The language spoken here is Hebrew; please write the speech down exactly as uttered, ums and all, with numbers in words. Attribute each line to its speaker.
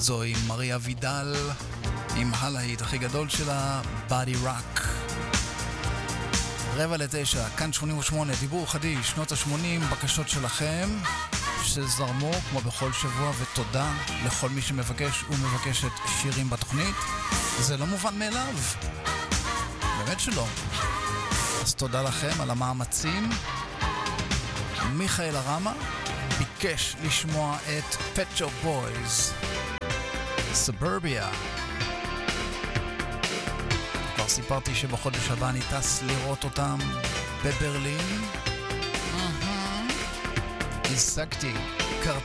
Speaker 1: זוהי מריה וידל עם הלהיט הכי גדול שלה, Body Rock. רבע לתשע, כאן שמונים ושמונה, דיבור חדיש, שנות ה-שמונים, בקשות שלכם שזרמו כמו בכל שבוע, ותודה לכל מי שמבקש ומבקשת שירים בתוכנית. זה לא מובן מאליו, באמת שלא. אז תודה לכם על המאמצים. מיכאל הרמה ביקש לשמוע את Pet Shop Boys, Suburbia. כבר סיפרתי שבחודש הבא אני טס לראות אותם בברלין. השגתי